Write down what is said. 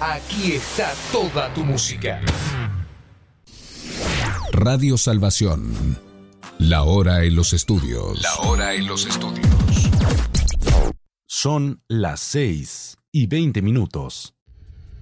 Aquí está toda tu música. Radio Salvación. La hora en los estudios. La hora en los estudios. Son las 6:20.